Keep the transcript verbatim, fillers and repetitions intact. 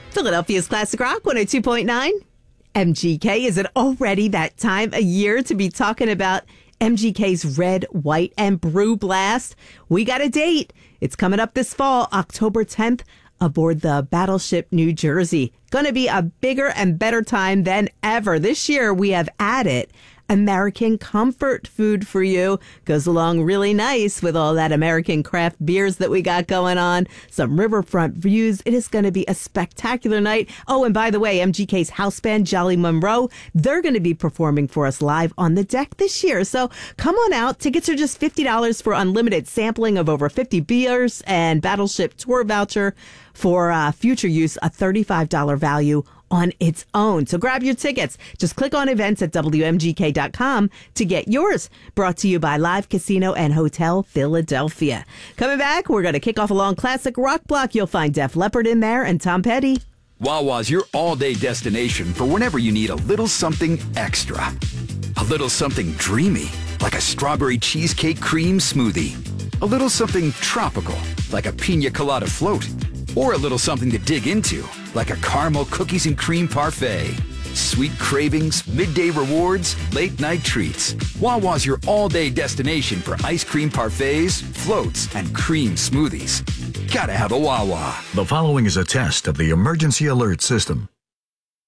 Philadelphia's Classic Rock one oh two point nine. M G K, is it already that time of year to be talking about M G K's Red, White, and Brew Blast? We got a date. It's coming up this fall, October tenth, aboard the Battleship New Jersey. Going to be a bigger and better time than ever. This year, we have added American comfort food for you. Goes along really nice with all that American craft beers that we got going on. Some riverfront views. It is going to be a spectacular night. Oh, and by the way, M G K's house band, Jolly Monroe, they're going to be performing for us live on the deck this year. So come on out. Tickets are just fifty dollars for unlimited sampling of over fifty beers, and Battleship tour voucher for uh, future use, a thirty-five dollars value on its own. So grab your tickets. Just click on events at W M G K dot com to get yours. Brought to you by Live Casino and Hotel Philadelphia. Coming back, we're going to kick off a long classic rock block. You'll find Def Leppard in there and Tom Petty. Wawa's your all-day destination for whenever you need a little something extra. A little something dreamy, like a strawberry cheesecake cream smoothie. A little something tropical, like a pina colada float. Or a little something to dig into, like a caramel cookies and cream parfait. Sweet cravings, midday rewards, late night treats. Wawa's your all-day destination for ice cream parfaits, floats, and cream smoothies. Gotta have a Wawa. The following is a test of the emergency alert system.